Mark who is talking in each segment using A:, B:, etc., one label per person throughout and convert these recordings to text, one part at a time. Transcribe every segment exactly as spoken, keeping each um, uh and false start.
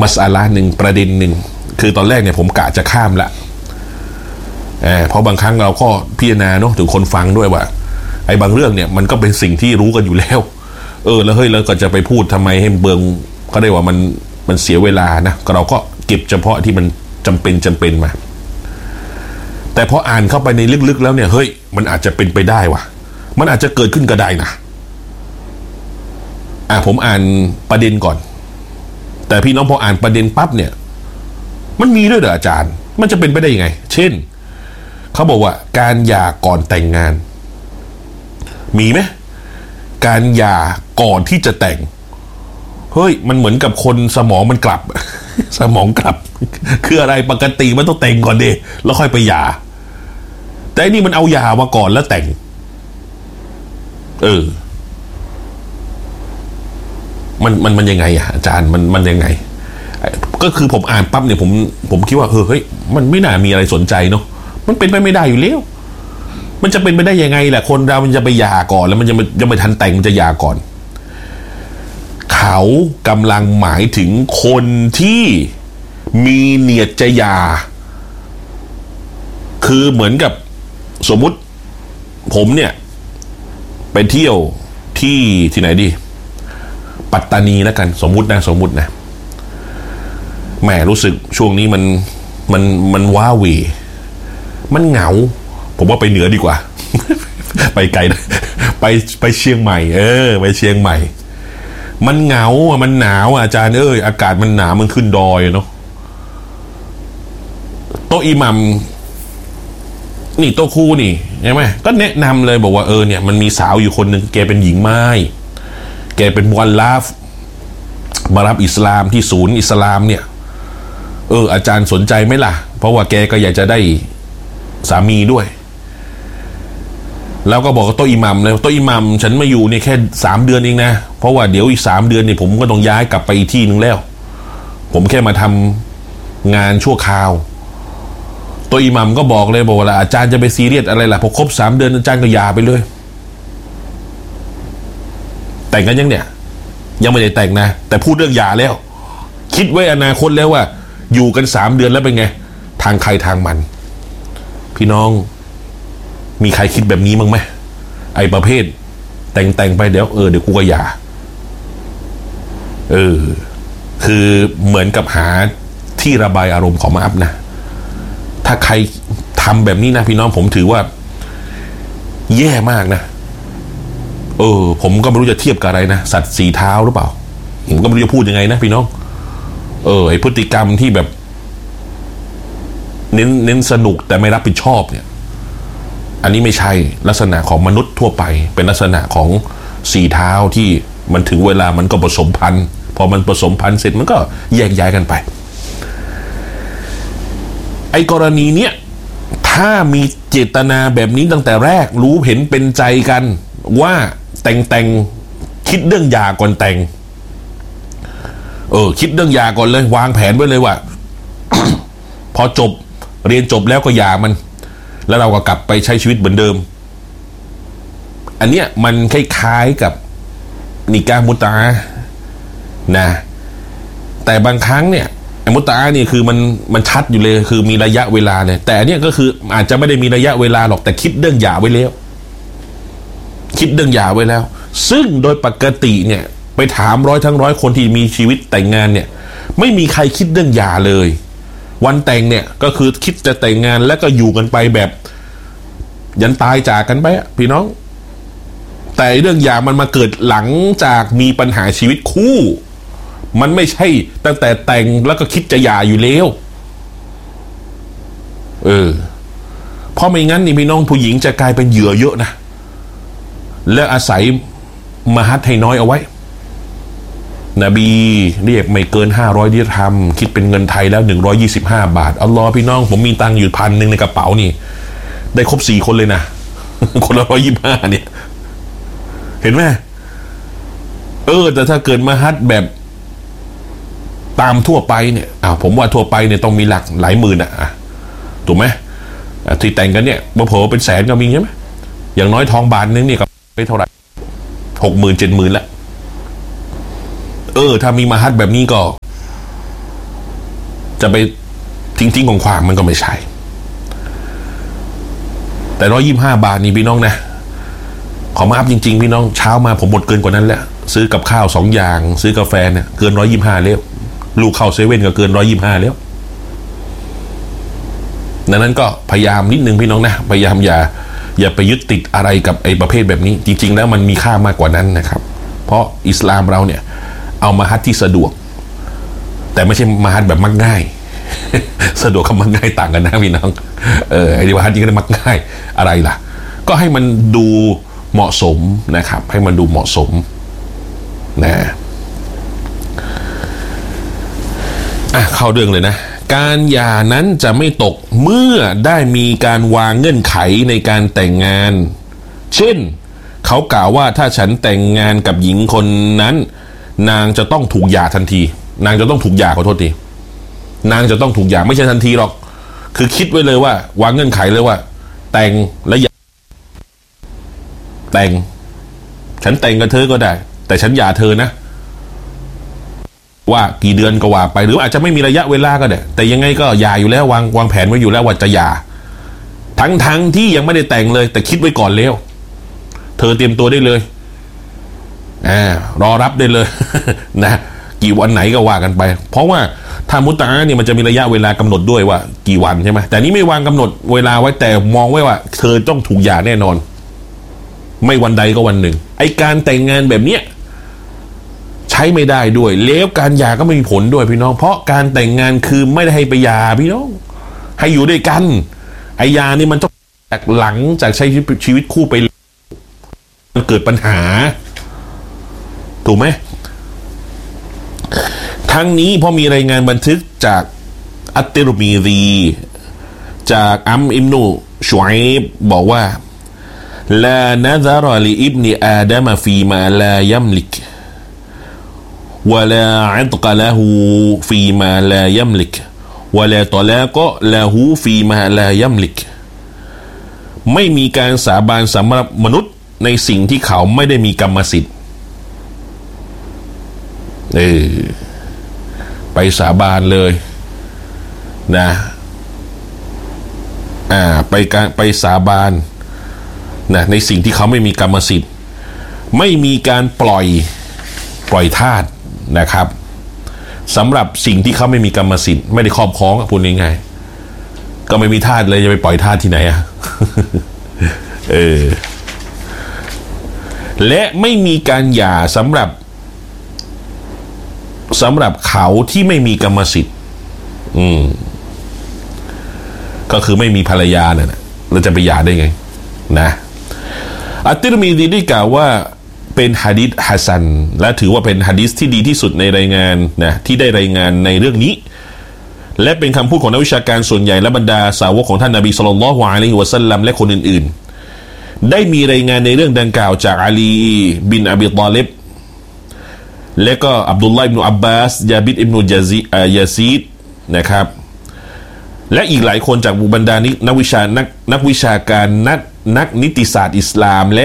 A: มัสอาละหนึ่งประเด็นหนึ่งคือตอนแรกเนี่ยผมกะจะข้ามละเออเพราะบางครั้งเราก็พิจารณาเนาะถึงคนฟังด้วยว่าไอ้บางเรื่องเนี่ยมันก็เป็นสิ่งที่รู้กันอยู่แล้วเออแล้วเฮ้ยแล้วก็จะไปพูดทำไมให้เบืองก็ได้ว่ามันมันเสียเวลานะเราก็เก็บเฉพาะที่มันจำเป็นจำเป็นมาแต่พออ่านเข้าไปในลึกๆแล้วเนี่ยเฮ้ยมันอาจจะเป็นไปได้ว่ะมันอาจจะเกิดขึ้นก็ได้นะอ่ะผมอ่านประเด็นก่อนแต่พี่น้องพออ่านประเด็นปั๊บเนี่ยมันมีด้วยเหรออาจารย์มันจะเป็นไปได้ยังไงเช่นเขาบอกว่าการหย่าก่อนแต่งงานมีไหมการหย่าก่อนที่จะแต่งเฮ้ยมันเหมือนกับคนสมองมันกลับ สมองกลับคืออะไรปกติมันต้องแต่งก่อนดิแล้วค่อยไปหย่าแต่อันนี้มันเอาหย่ามาก่อนแล้วแต่งเออมันมันมันยังไงอะอาจารย์มันมันยังไงก็คือผมอ่านปั๊บเนี่ยผมผมคิดว่าเฮ้ยมันไม่น่ามีอะไรสนใจเนาะมันเป็นไปไม่ได้อยู่แล้วมันจะเป็นไปได้ยังไงแหละคนเรามันจะไปหย่าก่อนแล้วมันจะยังไม่ทันแต่งมันจะหย่าก่อนเขากำลังหมายถึงคนที่มีเนียดจะหย่าคือเหมือนกับสมมุติผมเนี่ยไปเที่ยวที่ที่ไหนดีปัตตานีแล้วกันสมมุตินะสมมุตินะแหมรู้สึกช่วงนี้มันมันมันว้าเหวมันเหงาผมว่าไปเหนือดีกว่า ไปไกลนะไปไปเชียงใหม่เออไปเชียงใหม่มันเหงาอ่ะมันหนาวอาจารย์เอ้ยอากาศมันหนาวมันขึ้นดอยเนาะโตอิหมัมนี่โตคู่นี่ใช่ไหมก็แนะนำเลยบอกว่าเออเนี่ยมันมีสาวอยู่คนหนึ่งแกเป็นหญิงไม้แกเป็นมุอัลลาฟมารับอิสลามที่ศูนย์อิสลามเนี่ยเอออาจารย์สนใจไหมล่ะเพราะว่าแกก็อยากจะได้สามีด้วยแล้วก็บอกกับโตอิหมัมเลยโตอิหมัมฉันมาอยู่เนี่ยแค่สามเดือนเองนะเพราะว่าเดี๋ยวอีกสามเดือนเนี่ยผมก็ต้องย้ายกลับไปอีกที่นึงแล้วผมแค่มาทำงานชั่วคราวโตอิหมัมก็บอกเลยบอกว่าอาจารย์จะไปซีเรียสอะไรล่ะพอครบสามเดือนอาจารย์ก็หย่าไปเลยแต่งกันยังเนี่ยยังไม่ได้แต่งนะแต่พูดเรื่องหย่าแล้วคิดไว้อนาคตแล้วว่าอยู่กันสามเดือนแล้วเป็นไงทางใครทางมันพี่น้องมีใครคิดแบบนี้มั้งไหมไอ้ประเภทแต่งแต่งไปเดี๋ยวเออเดี๋ยวกูก็หย่าเออคือเหมือนกับหาที่ระบายอารมณ์ของมาอัพนะถ้าใครทำแบบนี้นะพี่น้องผมถือว่าแย่มากนะเออผมก็ไม่รู้จะเทียบกับอะไรนะสัตว์สีเท้าหรือเปล่าผมก็ไม่รู้จะพูดยังไงนะพี่น้องเออไอพฤติกรรมที่แบบเน้นเน้นสนุกแต่ไม่รับผิดชอบเนี่ยอันนี้ไม่ใช่ลักษณะของมนุษย์ทั่วไปเป็นลักษณะของสีเท้าที่มันถึงเวลามันก็ผสมพันธุ์พอมันผสมพันธุ์เสร็จมันก็แยกย้ายกันไปไอกรณีเนี้ยถ้ามีเจตนาแบบนี้ตั้งแต่แรกรู้เห็นเป็นใจกันว่าแต่งแต่งคิดเรื่องหย่าก่อนแต่งเออคิดเรื่องหย่าก่อนเลยวางแผนไว้เลยว่า พอจบเรียนจบแล้วก็หย่ามันแล้วเราก็กลับไปใช้ชีวิตเหมือนเดิมอันเนี้ยมันคล้ายๆกับนิกามุตานะแต่บางครั้งเนี่ยมุตานี่คือมันมันชัดอยู่เลยคือมีระยะเวลาเลยแต่อันเนี้ยก็คืออาจจะไม่ได้มีระยะเวลาหรอกแต่คิดเรื่องหย่าไว้แล้วคิดเรื่องหย่าไว้แล้วซึ่งโดยปกติเนี่ยไปถามร้อยทั้งร้อยคนที่มีชีวิตแต่งงานเนี่ยไม่มีใครคิดเรื่องหย่าเลยวันแต่งเนี่ยก็คือคิดจะแต่งงานแล้วก็อยู่กันไปแบบยันตายจากกันไปอะพี่น้องแต่เรื่องหย่ามันมาเกิดหลังจากมีปัญหาชีวิตคู่มันไม่ใช่ตั้งแต่แต่งแล้วก็คิดจะหย่าอยู่แล้วเออเพราะไม่งั้นนี่พี่น้องผู้หญิงจะกลายเป็นเหยื่อเยอะนะและอาศัยมหัดให้น้อยเอาไว้นบีเรียกไม่เกินห้าร้อยดิรฮัมคิดเป็นเงินไทยแล้วหนึ่งร้อยยี่สิบห้าบาทอัลลอฮ์พี่น้องผมมีตังค์อยู่พันหนึ่งในกระเป๋านี่ได้ครบสี่คนเลยนะ คนละร้อยยี่สิบห้าเนี่ยเห็นไหมเออแต่ถ้าเกิดมหัดแบบตามทั่วไปเนี่ยอ้าวผมว่าทั่วไปเนี่ยต้องมีหลักหลายหมื่นอะถูกไหมที่แต่งกันเนี่ยบ่เผลอเป็นแสนก็มีใช่ไหมอย่างน้อยทองบาทนึงเนี่ยก็ไปเท่าไหร่หกหมื่นเจ็ดหมื่นละเออถ้ามีมหัดแบบนี้ก็จะไปทิ้งทิ้งของขวางมันก็ไม่ใช่แต่ร้อยยี่สิบห้าบาทนี่พี่น้องนะขอมาอัพจริงๆพี่น้องเช้ามาผมหมดเกินกว่านั้นแล้วซื้อกับข้าวสองอย่างซื้อกาแฟเนี่ยเกินร้อยยี่สิบห้าแล้วลูกเข้าเซเว่นก็เกินร้อยยี่สิบห้าแล้วดังนั้นก็พยายามนิดนึงพี่น้องนะพยายามอย่าอย่าไปยึดติดอะไรกับไอ้ประเภทแบบนี้จริงๆแล้วมันมีค่ามากกว่านั้นนะครับเพราะอิสลามเราเนี่ยเอามาฮัดที่สะดวกแต่ไม่ใช่มาฮัดแบบมักง่าย สะดวกกับมักง่ายต่างกันนะพี่น้องเออไอ้ที่ว่าฮัดนี่ก็มักง่ายอะไรล่ะก็ให้มันดูเหมาะสมนะครับให้มันดูเหมาะสมนะอ่ะเข้าเรื่องเลยนะการหย่านั้นจะไม่ตกเมื่อได้มีการวางเงื่อนไขในการแต่งงานเช่นเขากล่าวว่าถ้าฉันแต่งงานกับหญิงคนนั้นนางจะต้องถูกหย่าทันทีนางจะต้องถูกหย่าขอโทษทีนางจะต้องถูกหย่าไม่ใช่ทันทีหรอกคือคิดไว้เลยว่าวางเงื่อนไขเลยว่าแต่งและหย่าแต่งฉันแต่งกับเธอก็ได้แต่ฉันหย่าเธอนะว่ากี่เดือนก็ว่าไปหรืออาจจะไม่มีระยะเวลาก็ได้แต่ยังไงก็หย่าอยู่แล้ววางวางแผนไว้อยู่แล้วว่าจะหย่าทั้งทั้งที่ยังไม่ได้แต่งเลยแต่คิดไว้ก่อนแล้วเธอเตรียมตัวได้เลยอ่ารอรับได้เลย นะกี่วันไหนก็ว่ากันไปเพราะว่าถ้ามุตะเนี่ยมันจะมีระยะเวลากำหนดด้วยว่ากี่วันใช่ไหมแต่นี้ไม่วางกำหนดเวลาไว้แต่มองไว้ว่าเธอต้องถูกหย่าแน่นอนไม่วันใดก็วันหนึ่งไอการแต่งงานแบบเนี้ยใช้ไม่ได้ด้วยแล้วการหย่าก็ไม่มีผลด้วยพี่น้องเพราะการแต่งงานคือไม่ได้ให้ไปหย่าพี่น้องให้อยู่ด้วยกันไอหย่านี่มันต้องจากหลังจากใช้ชีวิตคู่ไปมันเกิดปัญหาถูกไหมทั้งนี้เพราะมีรายงานบันทึกจากอัตติรุมีรีจากอัมอิมนุชุไอบบอกว่าลานะซารลิอิบนิอาดัมฟีมาลายัมลิกวะลาอัตกะละฮูฟีมาลายัมลิกวะลาตอลากะละฮูฟีมาลายัมลิกไม่มีการสาบานสำหรับมนุษย์ในสิ่งที่เขาไม่ได้มีกรรมสิทธิ์เออไปสาบานเลยนะอ่าไปการไปสาบานนะในสิ่งที่เขาไม่มีกรรมสิทธิ์ไม่มีการปล่อยปล่อยทาสนะครับสำหรับสิ่งที่เขาไม่มีกรรมสิทธิ์ไม่ได้ครอบครองพูดง่ายๆก็ไม่มีทาสเลยจะไปปล่อยทาสที่ไหนอ่ะ เออและไม่มีการหย่าสำหรับสำหรับเขาที่ไม่มีกรรมสิทธิ์อืมก็คือไม่มีภรรยาเนี่ยเราจะไปหย่าได้ไงนะอัตติรมีซีได้กล่าวว่าเป็นหะดีษฮัสซันและถือว่าเป็นหะดีษที่ดีที่สุดในรายงานนะที่ได้รายงานในเรื่องนี้และเป็นคำพูดของนักวิชาการส่วนใหญ่และบรรดาสาวกของท่านนบีศ็อลลัลลอฮุอะลัยฮิวะซัลลัมและคนอื่นๆได้มีรายงานในเรื่องดังกล่าวจากอาลีบินอบีฏอลิบและก็อับดุลลาห์อิบนุอับบาสยาบิดอิบนุจาซียาซีดนะครับและอีกหลายคนจากบรรดานักวิชานักนักวิชาการนักนักนิติศาสตร์อิสลามและ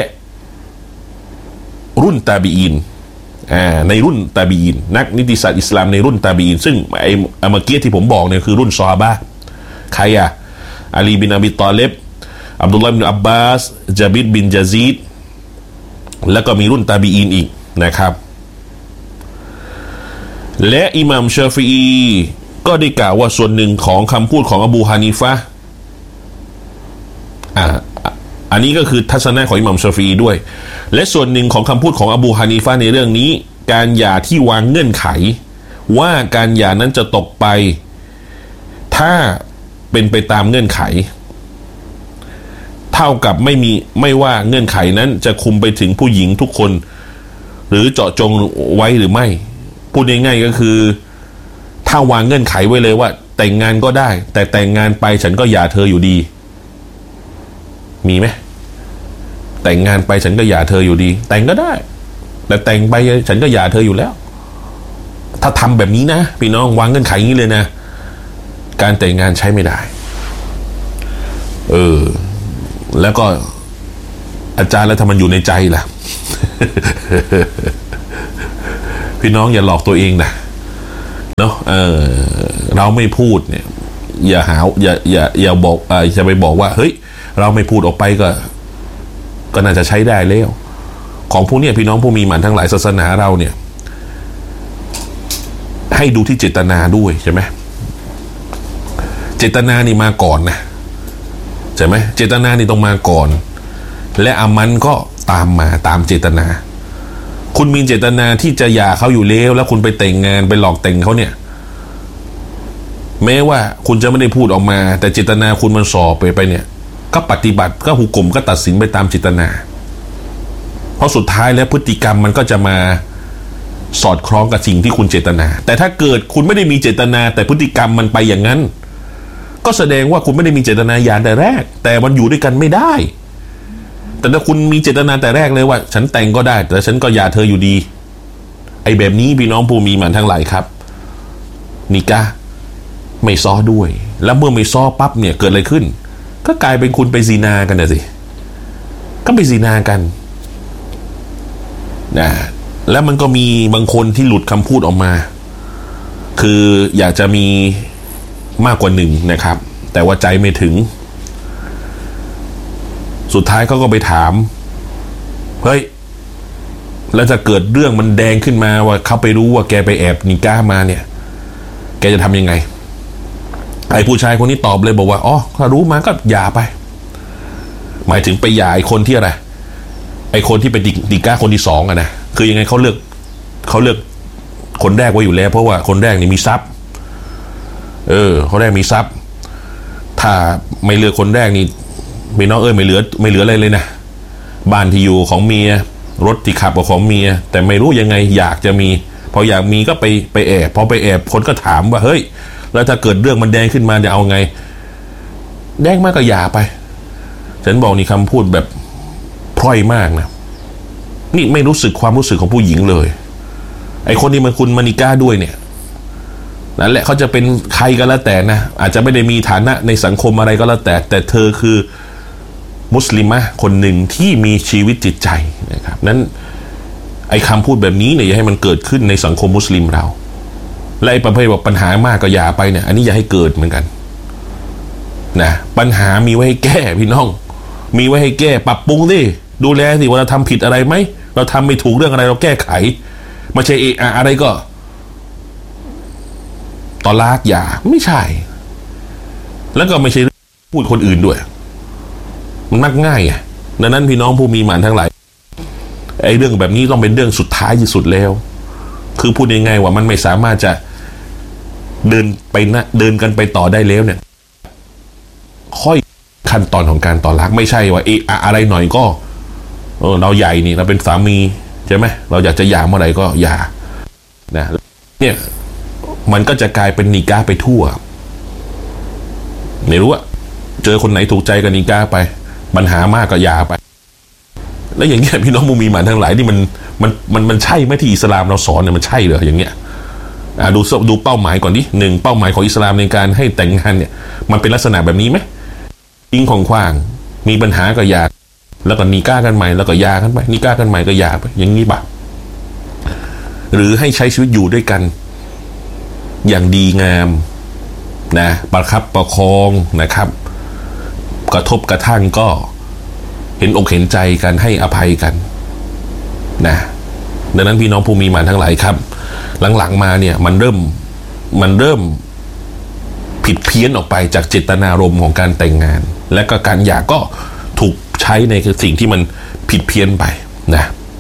A: รุ่นตาบีอินอ่าในรุ่นตาบีอินนักนิติศาสตร์อิสลามในรุ่นตาบีอินซึ่งไอ้เมื่อกี้ที่ผมบอกเนี่ยคือรุ่นซอฮาบะห์ใครอะอาลีบินอบีฏอลิบอับดุลลาห์อิบนุอับบาสจาบิดบินจาซีดแล้วก็มีรุ่นตาบีอินอีกนะครับและอิหม่ามชาฟิอีก็ได้กล่าวว่าส่วนหนึ่งของคำพูดของอบูฮานีฟะห์อ่าอันนี้ก็คือทัศนะของอิหม่ามชาฟิอีด้วยและส่วนหนึ่งของคำพูดของอบูฮานีฟะห์ในเรื่องนี้การหย่าที่วางเงื่อนไขว่าการหย่านั้นจะตกไปถ้าเป็นไปตามเงื่อนไขเท่ากับไม่มีไม่ว่าเงื่อนไขนั้นจะคุมไปถึงผู้หญิงทุกคนหรือเจาะจงไว้หรือไม่พูดง่ายๆก็คือถ้าวางเงื่อนไขไว้เลยว่าแต่งงานก็ได้แต่แต่งงานไปฉันก็หย่าเธออยู่ดีมีไหมแต่งงานไปฉันก็หย่าเธออยู่ดีแต่งก็ได้แต่แต่งไปฉันก็หย่าเธออยู่แล้วถ้าทำแบบนี้นะพี่น้องวางเงื่อนไขอย่างนี้เลยนะการแต่งงานใช้ไม่ได้เออแล้วก็อาจารย์แล้วถ้ามันอยู่ในใจล่ะ พี่น้องอย่าหลอกตัวเองนะเนาะเออเราไม่พูดเนี่ยอย่าหาอย่าอย่าอย่าบอกอ่าจะไปบอกว่าเฮ้ยเราไม่พูดออกไปก็ก็น่าจะใช้ได้แล้วของพวกนี้พี่น้องผู้มีหมันทั้งหลายศาสนาเราเนี่ยให้ดูที่เจตนาด้วยใช่ไหมเจตนานี่มาก่อนนะใช่ไหมเจตนานี่ต้องมาก่อนและอามันก็ตามมาตามเจตนาคุณมีเจตนาที่จะหย่าเขาอยู่แล้วแล้วคุณไปแต่งงานไปหลอกแต่งเขาเนี่ยแม้ว่าคุณจะไม่ได้พูดออกมาแต่เจตนาคุณมันส่อไปไปเนี่ยก็ปฏิบัติก็หุกกลมก็ตัดสินไปตามเจตนาเพราะสุดท้ายแล้วพฤติกรรมมันก็จะมาสอดคล้องกับสิ่งที่คุณเจตนาแต่ถ้าเกิดคุณไม่ได้มีเจตนาแต่พฤติกรรมมันไปอย่างนั้นก็แสดงว่าคุณไม่ได้มีเจตนาหย่าแต่แรกแต่มันอยู่ด้วยกันไม่ได้แต่ถ้าคุณมีเจตนาแต่แรกเลยว่าฉันแต่งก็ได้แต่ฉันก็หย่าเธออยู่ดีไอ้แบบนี้พี่น้องผู้มีหมันทั้งหลายครับนิกะห์ไม่ซ้อด้วยแล้วเมื่อไม่ซ้อปั๊บเนี่ยเกิดอะไรขึ้นก็กลายเป็นคุณไปซีนากันนะสิก็ไปซีนากันนะแล้วมันก็มีบางคนที่หลุดคำพูดออกมาคืออยากจะมีมากกว่าหนึ่งนะครับแต่ว่าใจไม่ถึงสุดท้ายเขาก็ไปถามเฮ้ยแล้วจะเกิดเรื่องมันแดงขึ้นมาว่าเขาไปรู้ว่าแกไปแอบนิก้ามาเนี่ยแกจะทำยังไงไอ้ผู้ชายคนนี้ตอบเลยบอกว่าอ๋อถ้ารู้มาก็หย่าไปหมายถึงไปหย่าไอ้คนที่อะไรไอ้คนที่เป็นนิก้าคนที่สองอะนะคือยังไงเขาเลือกเขาเลือกคนแรกไว้อยู่แล้วเพราะว่าคนแรกนี่มีทรัพย์เออคนแรกมีทรัพย์ถ้าไม่เลือกคนแรกนี่พี่น้องเอ้ยไม่เหลือไม่เหลืออะไรเลยนะบ้านที่อยู่ของเมียรถที่ขับของเมียแต่ไม่รู้ยังไงอยากจะมีพออยากมีก็ไปไปแอบพอไปแอบคนก็ถามว่าเฮ้ยแล้วถ้าเกิดเรื่องมันแดงขึ้นมาจะเอาไงแดงมากก็อย่าไปฉันบอกนี่คำพูดแบบพร่อยมากนะนี่ไม่รู้สึกความรู้สึกของผู้หญิงเลยไอ้คนที่มันคุณมานิก้าด้วยเนี่ยนั่นแหละเขาจะเป็นใครก็แล้วแต่นะอาจจะไม่ได้มีฐานะในสังคมอะไรก็แล้วแต่แต่เธอคือมุสลิมะคนหนึ่งที่มีชีวิตจิตใจนะครับนั้นไอ้คำพูดแบบนี้เนี่ยอย่าให้มันเกิดขึ้นในสังคมมุสลิมเราและไอ้ประเภทบอกปัญหามากก็อย่าไปเนี่ยอันนี้อย่าให้เกิดเหมือนกันนะปัญหามีไว้ให้แก้พี่น้องมีไว้ให้แก้ปรับปรุงสิดูแลสิว่าเราทำผิดอะไรไหมเราทำไม่ถูกเรื่องอะไรเราแก้ไขไม่ใช่เอะอะอะไรก็ตอลากอย่าไม่ใช่แล้วก็ไม่ใช่พูดคนอื่นด้วยมันมักง่ายไงดังนั้นพี่น้องผู้มีหมันทั้งหลายไอ้เรื่องแบบนี้ต้องเป็นเรื่องสุดท้ายที่สุดแล้วคือพูดง่ายๆว่ามันไม่สามารถจะเดินไปนะเดินกันไปต่อได้แล้วเนี่ยค่อยขั้นตอนของการต่อรักไม่ใช่ว่าเอะอะไรหน่อยก็เออเราใหญ่นี่เราเป็นสามีใช่ไหมเราอยากจะหย่าเมื่อไหร่ก็หย่านะเนี่ยมันก็จะกลายเป็นนิก้าไปทั่วไม่รู้อะเจอคนไหนถูกใจกับนิก้าไปปัญหามากก็หย่าไปแล้วอย่างเงี้ยพี่น้องมุมีหมันทั้งหลายนี่มันมันมันมันใช่ไหมที่อิสลามเราสอนเนี่ยมันใช่เหรออย่างเงี้ยอ่าดูดูเป้าหมายก่อนดิหนึ่งเป้าหมายของอิสลามในการให้แต่งงานเนี่ยมันเป็นลักษณะแบบนี้ไหมทิ้งของขว้างมีปัญหาก็หย่าแล้วก็นิก้ากันใหม่แล้วก็หย่ากันไปนิก้ากันใหม่ก็หย่าไปอย่างนี้ป่ะหรือให้ใช้ชีวิตอยู่ด้วยกันอย่างดีงามนะประคับประคองนะครับกระทบกระทั่งก็เห็นอกเห็นใจกันให้อภัยกันนะดังนั้นพี่น้องผู้มีหมันทั้งหลายครับหลังๆมาเนี่ยมันเริ่มมันเริ่มผิดเพี้ยนออกไปจากเจตนารมณ์ของการแต่งงานและก็การหย่าก็ถูกใช้ในสิ่งที่มันผิดเพี้ยนไปนะ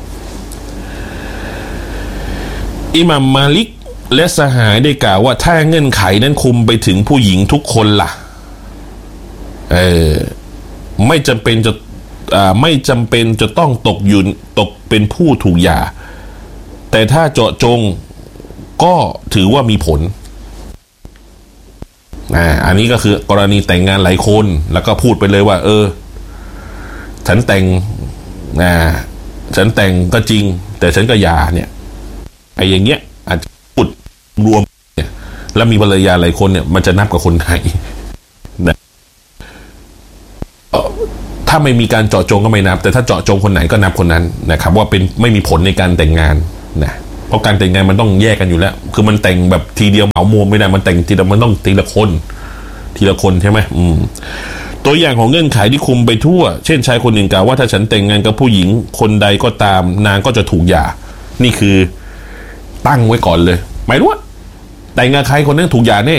A: อิหม่ามมาลิกและสหายได้กล่าวว่าถ้าเงื่อนไขนั้นคุมไปถึงผู้หญิงทุกคนล่ะเออไม่จำเป็นจะอ่าไม่จำเป็นจะต้องตกอยู่ตกเป็นผู้ถูกหย่าแต่ถ้าเจาะจงก็ถือว่ามีผลอ่าอันนี้ก็คือกรณีแต่งงานหลายคนแล้วก็พูดไปเลยว่าเออฉันแต่งอ่าฉันแต่งก็จริงแต่ฉันก็หย่าเนี่ยไอ้อย่างเงี้ยอาจจะพูดรวมเนี่ยแล้วมีภรรยาหลายคนเนี่ยมันจะนับกับคนไหนนะถ้าไม่มีการเจาะจงก็ไม่นับแต่ถ้าเจาะจงคนไหนก็นับคนนั้นนะครับว่าเป็นไม่มีผลในการแต่งงานนะเพราะราะการแต่งงานมันต้องแยกกันอยู่แล้วคือมันแต่งแบบทีเดียวเหมารวมไม่ได้มันแต่งทีเดียวมันต้องทีละคนทีละคนใช่ไหมอืมตัวอย่างของเงื่อนไขที่คุมไปทั่วเช่นชายคนหนึ่งกล่าวว่าถ้าฉันแต่งงานกับผู้หญิงคนใดก็ตามนางก็จะถูกหย่านี่คือตั้งไว้ก่อนเลยหมายถึงว่าแต่งงานใครคนนั้นถูกหย่าแน่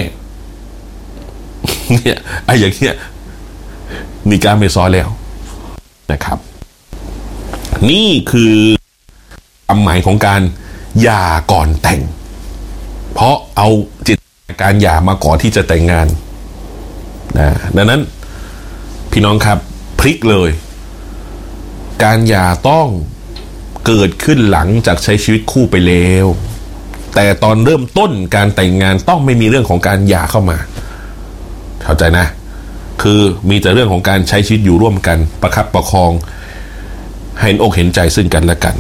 A: เนี่ยไอ้อย่างเงี้ยนี่การไม่ซ้อยแล้วนะครับนี่คือความหมายของการหย่าก่อนแต่งเพราะเอาจิตการหย่ามาก่อนที่จะแต่งงานนะดังนั้นพี่น้องครับพลิกเลยการหย่าต้องเกิดขึ้นหลังจากใช้ชีวิตคู่ไปแล้วแต่ตอนเริ่มต้นการแต่งงานต้องไม่มีเรื่องของการหย่าเข้ามาเข้าใจนะคือมีแต่เรื่องของการใช้ชีวิตอยู่ร่วมกันประคับประคองให้เห็นอกเห็นใจซึ่งกันและกัน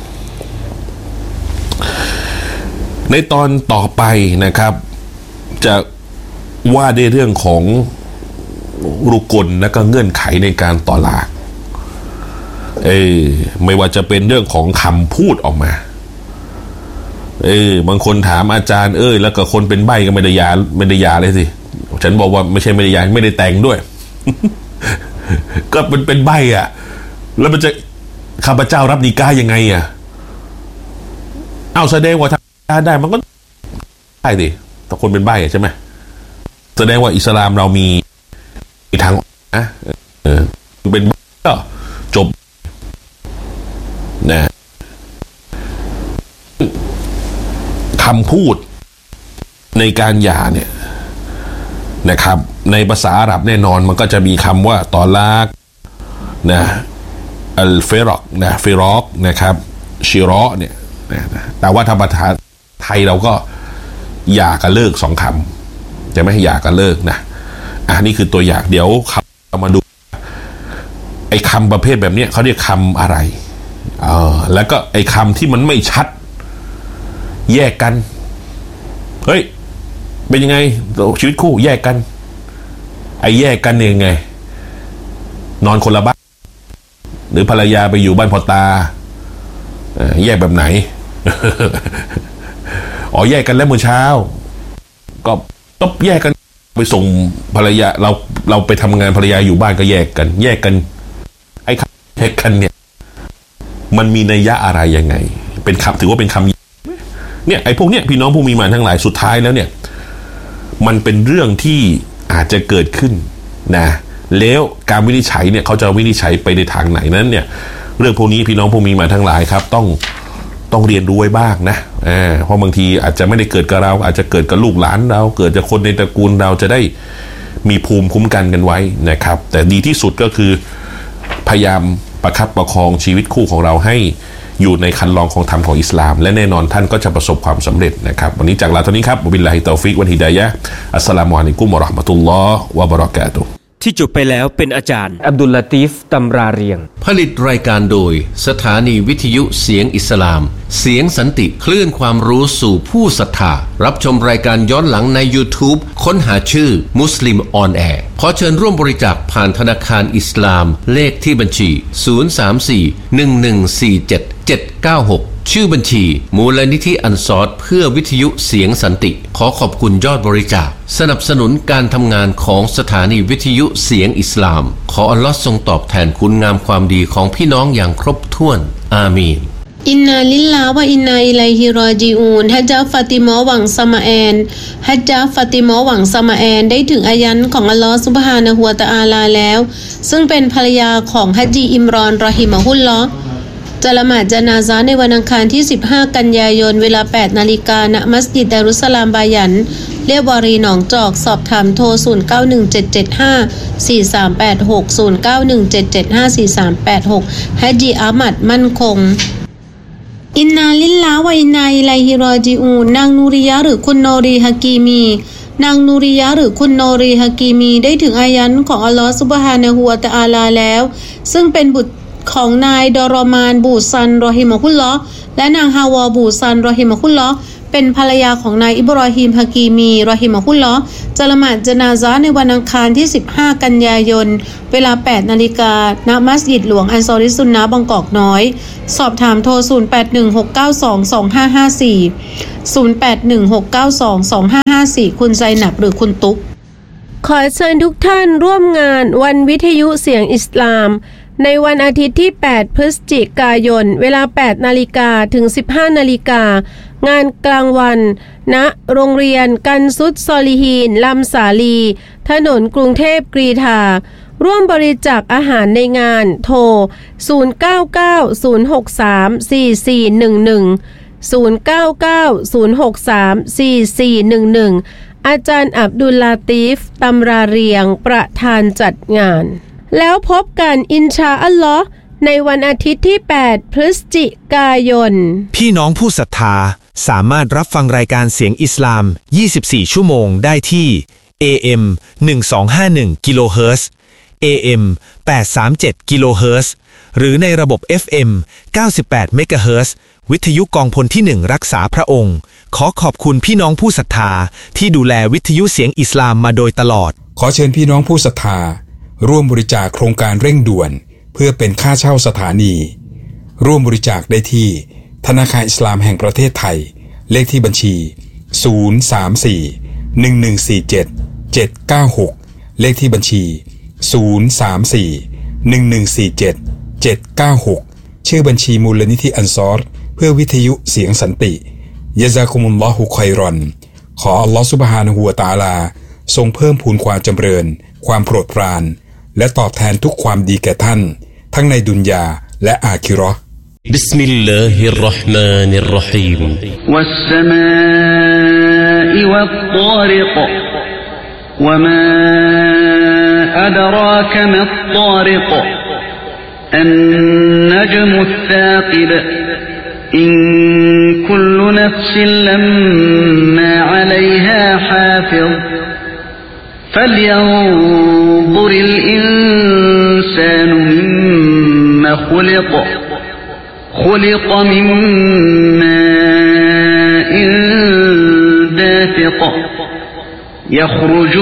A: ในตอนต่อไปนะครับจะว่าในเรื่องของรุกลและก็เงื่อนไขในการต่อหลากเออไม่ว่าจะเป็นเรื่องของคำพูดออกมาเออบางคนถามอาจารย์เอ้ยแล้วก็คนเป็นใบ้ก็ไม่ได้ยาไม่ได้ยาเลยสิฉันบอกว่าไม่ใช่ไม่ได้ยาไม่ได้แต่งด้วย ก็เป็นเป็นใบ้อ่ะแล้วมันจะข้าพเจ้ารับนิกายังไงอ่ะเอาแสดงว่าทำได้มันก็ได้ดิแต่คนเป็นใบ้ใช่ไหมแสดงว่าอิสลามเรามีทางนะเออเป็นก็จบนะคำพูดในการหย่าเนี่ยนะครับในภาษาอาหรับแน่นอนมันก็จะมีคำว่าตอลากนะอัลเฟรอกนะเฟรอกนะครับชิรอเนี่ยนะแต่ว่าธรรมดาไทยเราก็หย่ากันเลิกสองคำจะไม่ให้หย่ากันเลิกนะอ่ะนี่คือตัวอย่างเดี๋ยวเรามาดูไอ้คำประเภทแบบนี้เขาเรียกคำอะไรเออแล้วก็ไอ้คำที่มันไม่ชัดแยกกันเฮ้ยเป็นยังไงชีวิตคู่แยกกันไอ้แยกกันยังไงนอนคนละบ้านหรือภรรยาไปอยู่บ้านพ่อตาแยกแบบไหน อ๋อแยกกันแล้วเมื่อเช้าก็ต้องแยกกันไปส่งภรรยาเราเราไปทำงานภรรยาอยู่บ้านก็แยกกันแยกกันไอ้คำแยกกันเนี่ยมันมีนัยยะอะไรยังไงเป็นคำถือว่าเป็นคำเนี่ยไอ้พวกเนี้ยพี่น้องผู้มีมานทั้งหลายสุดท้ายแล้วเนี่ยมันเป็นเรื่องที่อาจจะเกิดขึ้นนะแล้วการวินิจฉัยเนี่ยเขาจะวินิจฉัยไปในทางไหนนั้นเนี่ยเรื่องพวกนี้พี่น้องผู้มีมานทั้งหลายครับต้องต้องเรียนรู้ไว้บ้างนะอ่าเพราะบางทีอาจจะไม่ได้เกิดกับเราอาจจะเกิดกับลูกหลานเราเกิดจากคนในตระกูลเราจะได้มีภูมิคุ้มกันกันไว้นะครับแต่ดีที่สุดก็คือพยายามประคับประคองชีวิตคู่ของเราให้อยู่ในคันลองของธรรมของอิสลามและแน่นอนท่านก็จะประสบความสำเร็จนะครับวันนี้จากลาเท่านี้ครับบิลลาฮิตอฟิกวันฮิดายะห์อัสสลามุอะลัยกุมวะเราะห์มะตุลลอฮ์วะบะเราะกาตุฮ์
B: ที่จบไปแล้วเป็นอาจารย์อับดุลลาตีฟตำราเรียง
C: ผลิตรายการโดยสถานีวิทยุเสียงอิสลามเสียงสันติคลื่นความรู้สู่ผู้ศรัทธารับชมรายการย้อนหลังใน YouTube ค้นหาชื่อมุสลิมออนแอร์ขอเชิญร่วมบริจาคผ่านธนาคารอิสลามเลขที่บัญชีศูนย์ สาม สี่ หนึ่ง หนึ่ง สี่ เจ็ด เจ็ด เก้า หกชื่อบัญชีมูลนิธิอันซอรเพื่อวิทยุเสียงสันติขอขอบคุณยอดบริจาคสนับสนุนการทำงานของสถานีวิทยุเสียงอิสลามขออัลลอฮ์ทรงตอบแทนคุณงามความดีของพี่น้องอย่างครบถ้วนอามีน
D: อินนาลิลลาห์วะอินนาอิลัยฮิรอญิอูนฮัจญะฟาติมาหวังสมาแอนฮัจญะฟาติมาหวังสมาแอนได้ถึงอายันของอัลลอฮ์ซุบฮานะฮูวะตะอาลาแล้วซึ่งเป็นภรรยาของฮัจญีอิมรอนรอฮิมะฮุลลอฮ์จะละหมาดญะนาซะห์ในวันอังคารที่สิบห้ากันยายนเวลา แปดนาฬิกา ณ มัสยิดดารุสสลามบายันเรียบวารีหนองจอกสอบถามโทรศูนย์ เก้า หนึ่ง เจ็ด เจ็ด ห้า สี่ สาม แปด หก ศูนย์ เก้า หนึ่ง เจ็ด เจ็ด ห้า สี่ สาม แปด หกฮัจญีอามัดมั่นคงอินนาลิลลาห์วะอินนาอิลัยฮิรอญิอูนนางนูริยะหรือคุณโนรีฮะกีมีนางนูริยะหรือคุณโนรีฮะกีมีได้ถึงอายันของอัลลอฮ์ซุบฮานะฮูวะตะอาลาแล้วซึ่งเป็นบุตรของนายดอรอมานบูซันรอฮิมะฮุลลอฮ์และนางฮาวาบูซันรอฮิมะฮุลลอฮ์เป็นภรรยาของนายอิบรอฮีมฮะกีมีรอฮิมะฮุลลอฮ์จะละหมาดญะนาซะห์ในวันอังคารที่สิบห้ากันยายนเวลา แปดนาฬิกา ณ มัสยิดหลวงอันซอริซุนนะห์บางกอกน้อยสอบถามโทรศูนย์ แปด หนึ่ง หก เก้า สอง สอง ห้า ห้า สี่ ศูนย์ แปด หนึ่ง หก เก้า สอง สอง ห้า ห้า สี่คุณไซนับหรือคุณตุ๊กขอเชิญทุกท่านร่วมงานวันวิทยุเสียงอิสลามในวันอาทิตย์ที่แปดพฤศจิกายนเวลา แปดนาฬิกา ถึง สิบห้านาฬิกางานกลางวันณโรงเรียนกันซุดซอลิฮีนลำสาลีถนนกรุงเทพกรีฑาร่วมบริจาคอาหารในงานโทรศูนย์ เก้า เก้า ศูนย์ หก สาม สี่ สี่ หนึ่ง หนึ่ง ศูนย์ เก้า เก้า ศูนย์ หก สาม สี่ สี่ หนึ่ง หนึ่งอาจารย์อับดุลลาตีฟตำราเรียงประธานจัดงานแล้วพบกันอินชาอัลลอฮ์ในวันอาทิตย์ที่แปดพฤศจิกายน
E: พี่น้องผู้ศรัทธาสามารถรับฟังรายการเสียงอิสลามยี่สิบสี่ชั่วโมงได้ที่ เอ เอ็ม หนึ่งสองห้าหนึ่ง กิโลเฮิรตซ์ เอ เอ็ม แปดสามเจ็ด กิโลเฮิรตซ์หรือในระบบ เอฟ เอ็ม เก้าสิบแปด เมกะเฮิรตซ์วิทยุกองพลที่หนึ่งรักษาพระองค์ขอขอบคุณพี่น้องผู้ศรัทธาที่ดูแลวิทยุเสียงอิสลามมาโดยตลอด
F: ขอเชิญพี่น้องผู้ศรัทธาร่วมบริจาคโครงการเร่งด่วนเพื่อเป็นค่าเช่าสถานีร่วมบริจาคได้ที่ธนาคารอิสลามแห่งประเทศไทยเลขที่บัญชีศูนย์ สาม สี่ หนึ่ง หนึ่ง สี่ เจ็ด เจ็ด เก้า หกเลขที่บัญชีศูนย์ สาม สี่ หนึ่ง หนึ่ง สี่ เจ็ด เจ็ด เก้า หกชื่อบัญชีมูลนิธิอันซอรเพื่อวิทยุเสียงสันติยะซากุมุลลอฮุค็อยรอนขออัลลอฮฺซุบฮานะฮูวะตะอาลาทรงเพิ่มพูนความจำเริญความโปรดปรานและตอบแทนทุกความดีแก่ท่านทั้งในดุนยาและอาคิเราะห์
C: บิสมิลลาฮิรเราะห์มานิรเราะฮีม
G: วัสสมาอิวัตฏอริกวะมาอะดรากะมัตฏอริกอันนัจมุสซากิบอินคุลนัฟซิลลัมมาอะลัยฮาฮาฟิซفلينظر الإنسان مما خلق خلق من ماء دافق يخرج